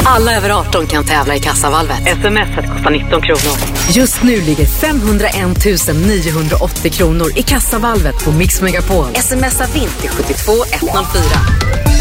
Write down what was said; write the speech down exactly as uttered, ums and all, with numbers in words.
Alla över arton kan tävla i Kassavalvet. Sms:et kostar nitton kronor. Just nu ligger femhundraen tusen niohundraåttio kronor i Kassavalvet på Mix Megapol. Smsa vint till sju två ett noll fyra.